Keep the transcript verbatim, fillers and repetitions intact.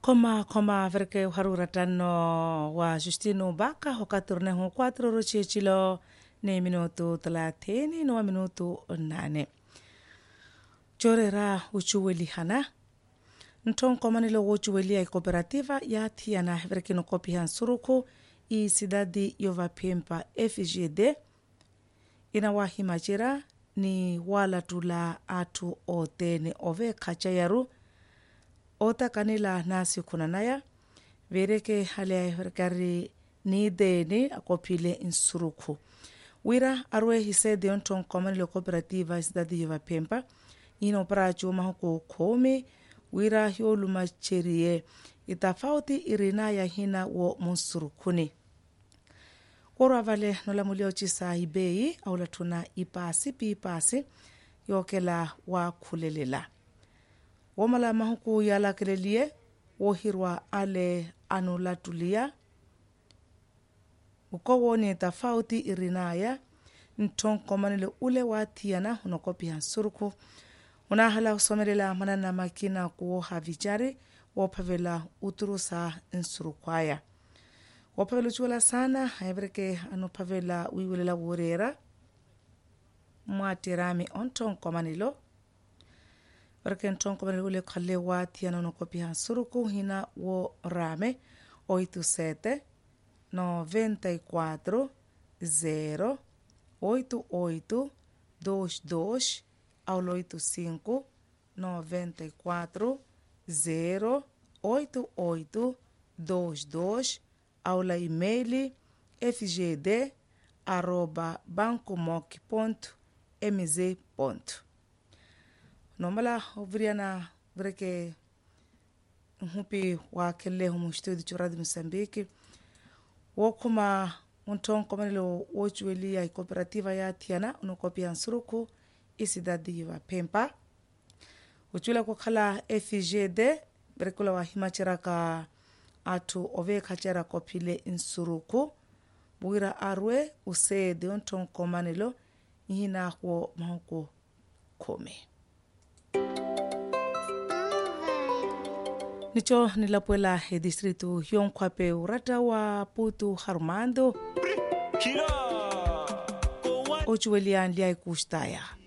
Koma koma verke haruratano wa Justino Baka hokaturne ho quattro rocecilo ne minuto thelathini no minuto nane. Chorera uchuweli hana. Nton komanilo uchuweli ya kooperativa ya tiana verke no kopi hansuruku i sidadi yova pempa F G D. Inawahi majira ni wala tula atu o tene ove kachayaru. Ota kanila nasi kunanaya vereke hale verkari ni deni akopile insuruku wira arwe hisede onton komani lo cooperativa sidadi yova pempa ino pracho mahoko kome wira hiolu macherie itafauti irina ya hina wo monsurukuni kora vale nola mulio chisa ibei au latuna ipasi pipasi yokela wa kulelela wamala mahuku yala kelelie wohirwa ale anulatulia ukowo ni tafauti irinaya nton komanile ule watiana unokopi hansuruku unahala usomelela manana makina kuo havijari wopavela uturusa nsurukwaya wopavela chuala sana haebreke anupavela wiwilela worera mwatirami onton komanilo Porque então como ele olha que lewa tiana no copia suruku hina wo rame oito sete noventa e quatro zero oito oito dois dois ao oito cinco noventa e quatro zero oito oito dois dois ao e-mail fgd arroba bancomoc ponto mz ponto Nomala obriana breke hupi wa kele humu studio churadi Msambiki wokuma unton komanilo wochueli ya kooperativa ya tiana unokopi ansuruku isidadi wa pempa uchula kukala F G D brekula wa himachiraka atu ove kachara kopile insuruku buira arwe usede unton komanilo hina kwa mahuko kome Nicho nilapuela e distrito Yonkwape urata wa Putu Harmando Ochuelian liai kustaya